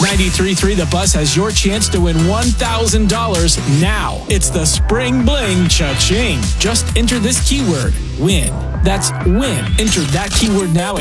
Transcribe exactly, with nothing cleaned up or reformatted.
ninety-three point three The Buzz has your chance to win one thousand dollars now. It's the Spring Bling Cha-ching. Just enter this keyword, win. That's win. Enter that keyword now at